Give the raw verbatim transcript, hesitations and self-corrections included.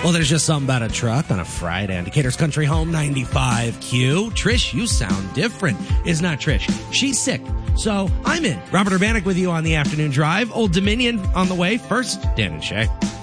Well, there's just something about a truck on a Friday on Decatur's Country Home ninety-five Q. Trish, you sound different. Is not Trish. She's sick. So I'm in. Robert Urbanek with you on the afternoon drive. Old Dominion on the way. First, Dan and Shay.